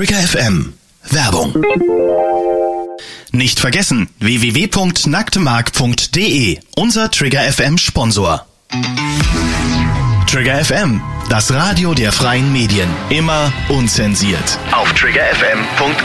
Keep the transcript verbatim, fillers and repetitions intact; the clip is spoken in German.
Trigger F M. Werbung. Nicht vergessen, w w w punkt nacktemark punkt d e, unser Trigger F M Sponsor. Trigger F M, das Radio der freien Medien. Immer unzensiert. Auf trigger f m punkt